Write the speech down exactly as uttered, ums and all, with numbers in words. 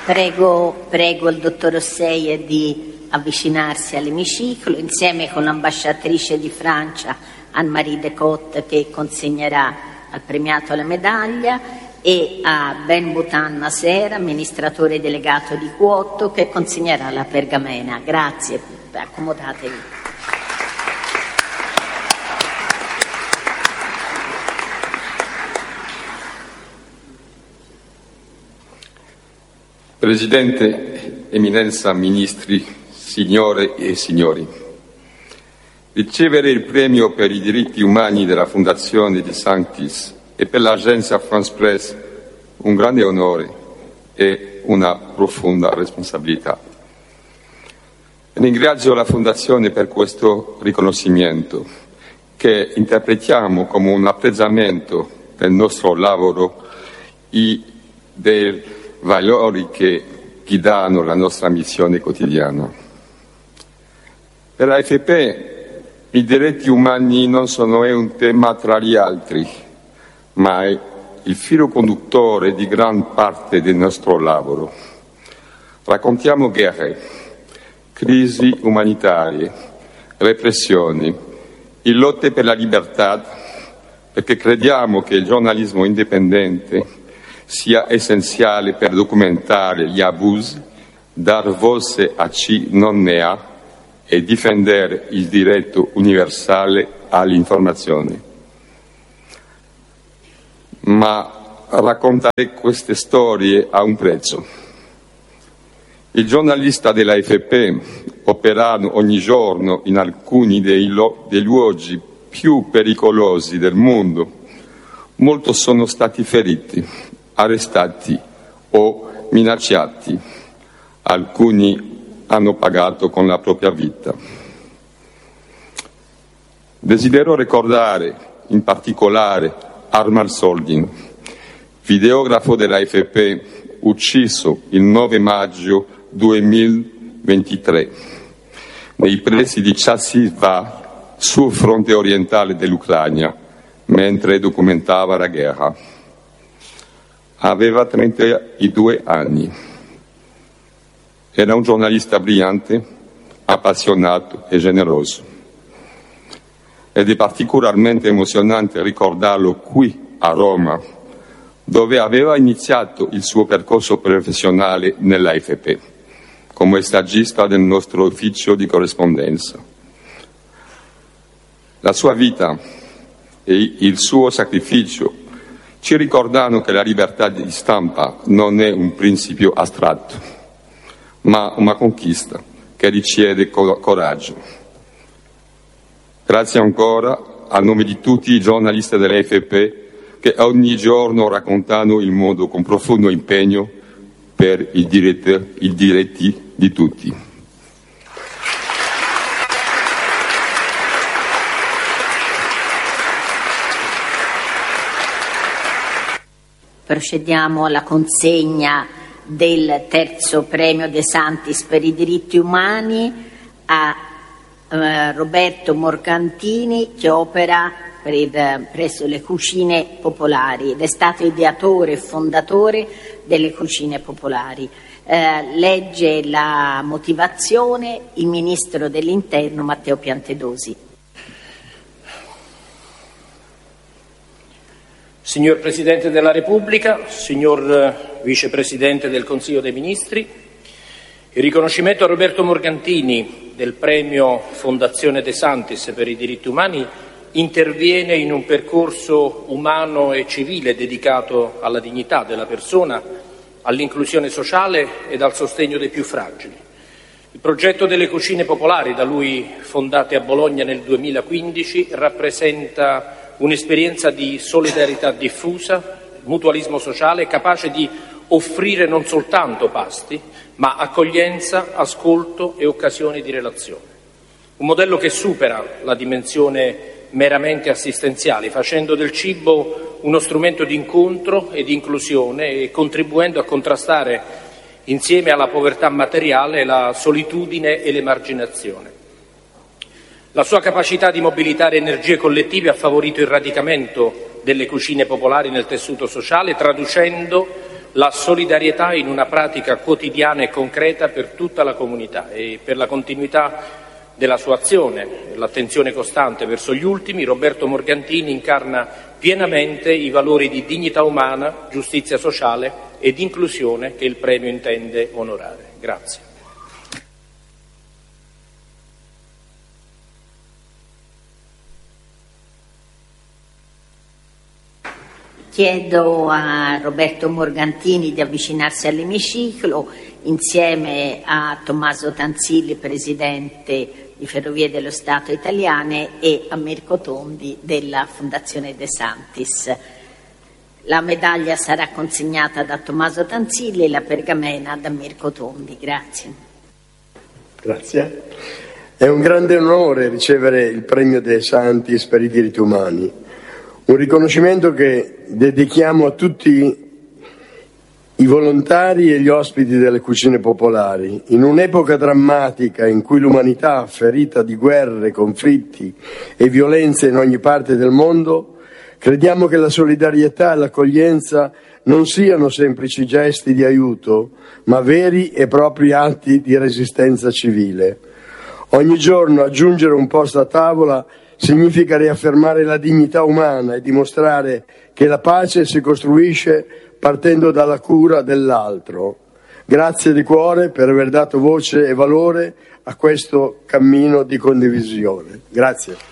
Prego, prego il dottor Osseie di avvicinarsi all'emiciclo insieme con l'ambasciatrice di Francia Anne-Marie Decotte, che consegnerà al premiato la medaglia, e a Ben Bhutan Nasser, amministratore delegato di Quotto, che consegnerà la pergamena. Grazie, accomodatevi. Presidente, Eminenza, Ministri, signore e signori, ricevere il premio per i diritti umani della Fondazione De Sanctis e per l'agenzia France Press un grande onore e una profonda responsabilità. Ringrazio la Fondazione per questo riconoscimento, che interpretiamo come un apprezzamento del nostro lavoro e dei valori che guidano la nostra missione quotidiana. Per l'A F P i diritti umani non sono un tema tra gli altri, ma è il filo conduttore di gran parte del nostro lavoro. Raccontiamo guerre, crisi umanitarie, repressioni, e lotte per la libertà, perché crediamo che il giornalismo indipendente sia essenziale per documentare gli abusi, dar voce a chi non ne ha e difendere il diritto universale all'informazione. Ma raccontare queste storie ha un prezzo. I giornalisti dell'A F P operano ogni giorno in alcuni dei, lo- dei luoghi più pericolosi del mondo. Molti sono stati feriti, arrestati o minacciati. Alcuni hanno pagato con la propria vita. Desidero ricordare in particolare Armand Soldin, videografo dell'A F P, ucciso il nove maggio duemilaventitré nei pressi di Chasiv, sul fronte orientale dell'Ucraina, mentre documentava la guerra. Aveva trentadue anni. Era un giornalista brillante, appassionato e generoso. Ed è particolarmente emozionante ricordarlo qui a Roma, dove aveva iniziato il suo percorso professionale nell'A F P, come stagista del nostro ufficio di corrispondenza. La sua vita e il suo sacrificio ci ricordano che la libertà di stampa non è un principio astratto, ma una conquista che richiede coraggio. Grazie ancora a nome di tutti i giornalisti dell'A F P che ogni giorno raccontano il mondo con profondo impegno per i diritti, i diritti di tutti. Procediamo alla consegna del terzo premio De Sanctis per i diritti umani a eh, Roberto Morgantini, che opera per, presso le Cucine Popolari ed è stato ideatore e fondatore delle Cucine Popolari. Eh, legge la motivazione il Ministro dell'Interno Matteo Piantedosi. Signor Presidente della Repubblica, signor Vicepresidente del Consiglio dei Ministri, il riconoscimento a Roberto Morgantini del premio Fondazione De Sanctis per i diritti umani interviene in un percorso umano e civile dedicato alla dignità della persona, all'inclusione sociale ed al sostegno dei più fragili. Il progetto delle Cucine Popolari, da lui fondate a Bologna nel duemilaquindici, rappresenta un'esperienza di solidarietà diffusa, mutualismo sociale, capace di offrire non soltanto pasti, ma accoglienza, ascolto e occasioni di relazione. Un modello che supera la dimensione meramente assistenziale, facendo del cibo uno strumento di incontro e di inclusione e contribuendo a contrastare, insieme alla povertà materiale, la solitudine e l'emarginazione. La sua capacità di mobilitare energie collettive ha favorito il radicamento delle cucine popolari nel tessuto sociale, traducendo la solidarietà in una pratica quotidiana e concreta per tutta la comunità e per la continuità della sua azione, l'attenzione costante verso gli ultimi. Roberto Morgantini incarna pienamente i valori di dignità umana, giustizia sociale e di inclusione che il premio intende onorare. Grazie. Chiedo a Roberto Morgantini di avvicinarsi all'emiciclo insieme a Tommaso Tanzilli, Presidente di Ferrovie dello Stato Italiane, e a Mirko Tondi della Fondazione De Santis. La medaglia sarà consegnata da Tommaso Tanzilli e la pergamena da Mirko Tondi. Grazie. Grazie. È un grande onore ricevere il premio De Santis per i diritti umani, un riconoscimento che dedichiamo a tutti i volontari e gli ospiti delle cucine popolari. In un'epoca drammatica in cui l'umanità, ferita di guerre, conflitti e violenze in ogni parte del mondo, crediamo che la solidarietà e l'accoglienza non siano semplici gesti di aiuto, ma veri e propri atti di resistenza civile. Ogni giorno aggiungere un posto a tavola significa riaffermare la dignità umana e dimostrare che la pace si costruisce partendo dalla cura dell'altro. Grazie di cuore per aver dato voce e valore a questo cammino di condivisione. Grazie.